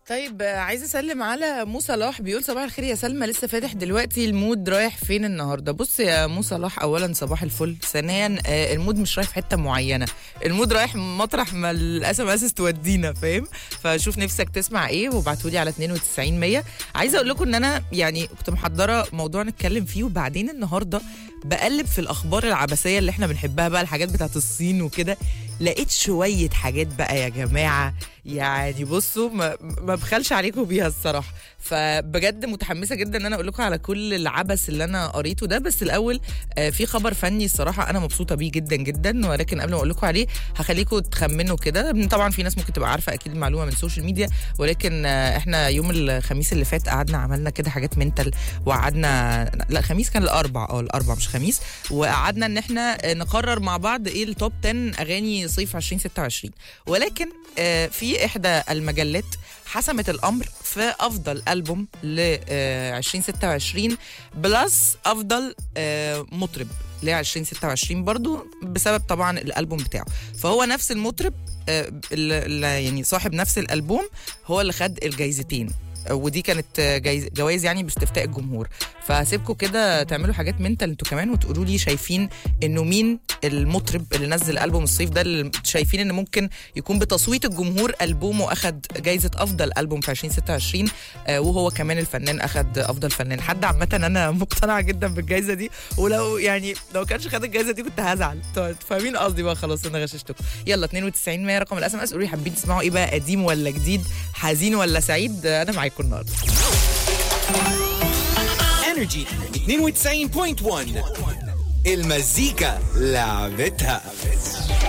طيب عايزه اسلم على مو صلاح، بيقول صباح الخير يا سلمى، لسه فاتح دلوقتي، المود رايح فين النهارده؟ بص يا مو صلاح، اولا صباح الفل، ثانيا المود مش رايح في حته معينه، المود رايح مطرح ما الاس ام اس تودينا، فاهم؟ فشوف نفسك تسمع ايه وابعتولي على 92 100. عايزه اقول لكم ان انا يعني كنت محضره موضوع نتكلم فيه، وبعدين النهارده بقلب في الاخبار العبثيه اللي احنا بنحبها بقى، الحاجات بتاعت الصين وكده، لقيت شويه حاجات بقى يا جماعه، يعني بصوا ما بخلش عليكم بيها الصراحه. فبجد متحمسه جدا ان انا اقول لكم على كل العبث اللي انا قريته ده. بس الاول في خبر فني الصراحه انا مبسوطه بيه جدا جدا، ولكن قبل ما اقول لكم عليه هخليكم تخمنوا كده. طبعا في ناس ممكن تبقى عارفه اكيد المعلومه من السوشيال ميديا، ولكن احنا يوم الخميس اللي فات قعدنا عملنا كده حاجات منتل، وقعدنا لا خميس كان الاربع مش خميس، وقعدنا ان احنا نقرر مع بعض ايه التوب 10 اغاني صيف 2026. ولكن في احدى المجلات حسمت الامر في افضل البوم ل 2026 بلس افضل مطرب ل 2026 برضو، بسبب طبعا الالبوم بتاعه. فهو نفس المطرب اللي يعني صاحب نفس الالبوم هو اللي خد الجايزتين، ودي كانت جوائز يعني باستفتاء الجمهور. فهسيبكم كده تعملوا حاجات منتال انتوا كمان، وتقولوا لي شايفين انه مين المطرب اللي نزل البوم الصيف ده اللي شايفين ان ممكن يكون بتصويت الجمهور البومه اخد جايزه افضل البوم في 2026، وهو كمان الفنان اخد افضل فنان. حد عامه انا مقتنعه جدا بالجائزه دي، ولو يعني لو كانش خد الجائزه دي كنت هزعل. فاهمين قصدي بقى؟ خلاص انا غششتكم. يلا 92 100 رقم الاس ام اس، قولوا لي حابين تسمعوا ايه بقى، قديم ولا جديد، حزين ولا سعيد؟ انا معاكم النهارده. انرجي 92.1 المزيكا لعبتها.